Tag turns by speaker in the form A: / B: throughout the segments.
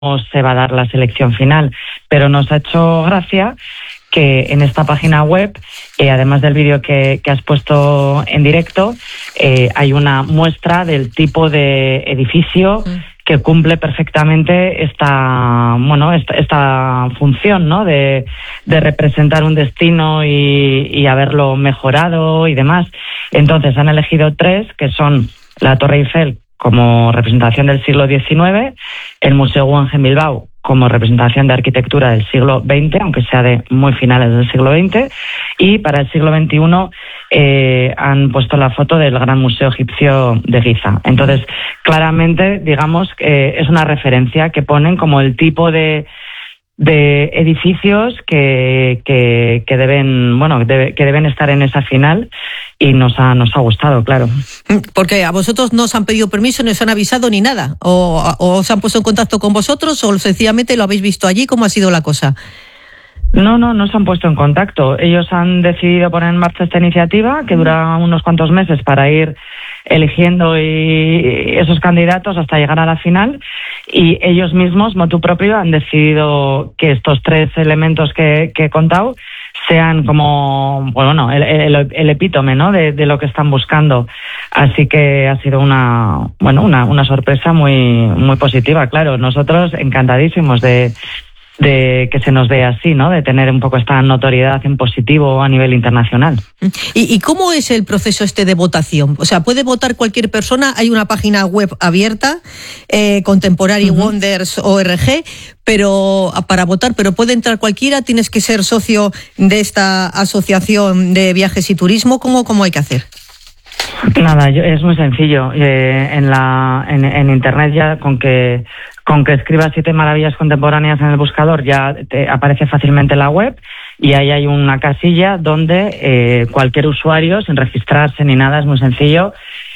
A: se va a dar la selección final, pero nos ha hecho gracia que en esta página web, además del vídeo que has puesto en directo, hay una muestra del tipo de edificio que cumple perfectamente esta función, ¿no? de representar un destino y haberlo mejorado y demás. Entonces han elegido 3, que son la Torre Eiffel como representación del siglo XIX, el Museo Guggenheim Bilbao como representación de arquitectura del siglo XX, aunque sea de muy finales del siglo XX, y para el siglo XXI han puesto la foto del Gran Museo Egipcio de Giza. Entonces, claramente, digamos, es una referencia que ponen como el tipo de edificios que deben estar en esa final, y nos ha gustado, claro.
B: Porque a vosotros no os han pedido permiso, no os han avisado ni nada, o os han puesto en contacto con vosotros, o sencillamente lo habéis visto allí. ¿Cómo ha sido la cosa?
A: No se han puesto en contacto. Ellos han decidido poner en marcha esta iniciativa, que dura unos cuantos meses para ir eligiendo esos candidatos hasta llegar a la final, y ellos mismos, motu propio, han decidido que estos 3 elementos que he contado sean como, el epítome, ¿no? de lo que están buscando. Así que ha sido una sorpresa muy, muy positiva, claro. Nosotros encantadísimos de que se nos vea así, ¿no? De tener un poco esta notoriedad en positivo a nivel internacional.
B: ¿Y cómo es el proceso de votación? O sea, ¿puede votar cualquier persona? Hay una página web abierta, Contemporary Wonders ORG, pero para votar, pero puede entrar cualquiera. ¿Tienes que ser socio de esta asociación de viajes y turismo? ¿Cómo hay que hacer?
A: Nada, es muy sencillo. En internet, ya con que escribas 7 maravillas contemporáneas en el buscador, ya te aparece fácilmente la web, y ahí hay una casilla donde cualquier usuario, sin registrarse ni nada, es muy sencillo,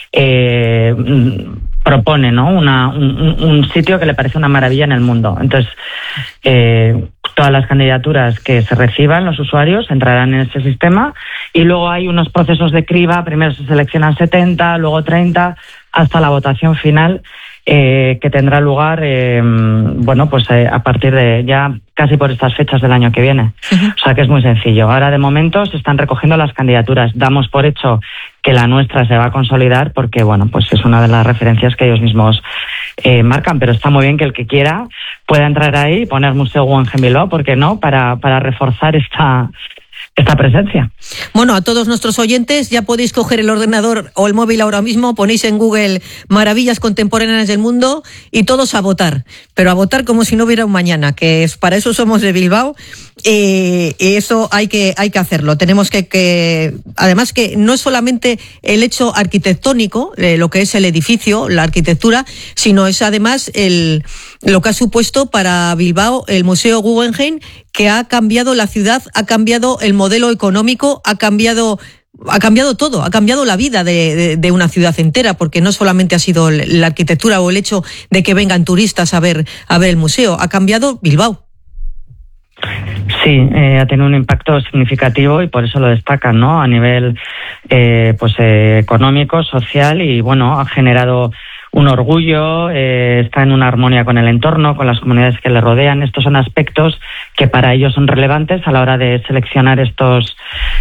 A: propone, ¿no? un sitio que le parece una maravilla en el mundo. Entonces, todas las candidaturas que se reciban, los usuarios entrarán en ese sistema, y luego hay unos procesos de criba. Primero se seleccionan 70, luego 30, hasta la votación final, que tendrá lugar a partir de ya casi por estas fechas del año que viene. O sea que es muy sencillo. Ahora, de momento, se están recogiendo las candidaturas. Damos por hecho que la nuestra se va a consolidar porque, es una de las referencias que ellos mismos marcan, pero está muy bien que el que quiera pueda entrar ahí y poner Museo Guggenheim Bilbao, ¿por qué no?, para reforzar esta presencia.
B: Bueno, a todos nuestros oyentes, ya podéis coger el ordenador o el móvil ahora mismo, ponéis en Google Maravillas Contemporáneas del Mundo y todos a votar, pero a votar como si no hubiera un mañana, que para eso somos de Bilbao, y eso hay que hacerlo. Tenemos que además, que no es solamente el hecho arquitectónico, lo que es el edificio, la arquitectura, sino es además lo que ha supuesto para Bilbao el Museo Guggenheim, que ha cambiado la ciudad, ha cambiado el modelo económico, ha cambiado todo, ha cambiado la vida de una ciudad entera, porque no solamente ha sido la arquitectura o el hecho de que vengan turistas a ver el museo, ha cambiado Bilbao.
A: Sí, ha tenido un impacto significativo, y por eso lo destacan, ¿no? A nivel económico, social, y ha generado un orgullo, está en una armonía con el entorno, con las comunidades que le rodean. Estos son aspectos que para ellos son relevantes a la hora de seleccionar estos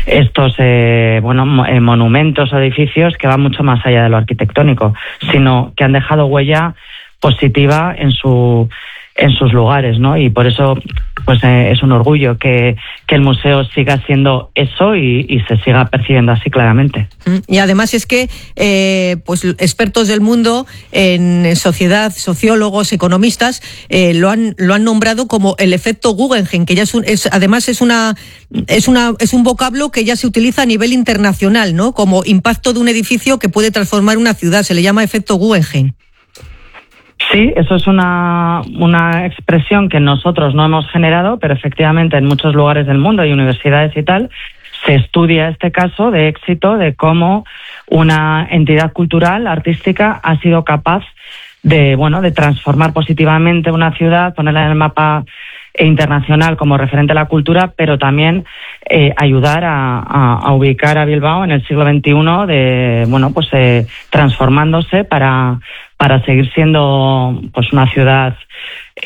A: monumentos o edificios que van mucho más allá de lo arquitectónico, sino que han dejado huella positiva en sus lugares, ¿no? Y por eso es un orgullo que el museo siga siendo eso y se siga percibiendo así claramente.
B: Y además es que expertos del mundo en sociedad, sociólogos, economistas, lo han nombrado como el efecto Guggenheim, que ya es un vocablo que ya se utiliza a nivel internacional, ¿no? Como impacto de un edificio que puede transformar una ciudad, se le llama efecto Guggenheim.
A: Sí, eso es una expresión que nosotros no hemos generado, pero efectivamente en muchos lugares del mundo y universidades y tal se estudia este caso de éxito, de cómo una entidad cultural, artística, ha sido capaz de transformar positivamente una ciudad, ponerla en el mapa internacional como referente a la cultura, pero también ayudar a ubicar a Bilbao en el siglo XXI, transformándose para seguir siendo una ciudad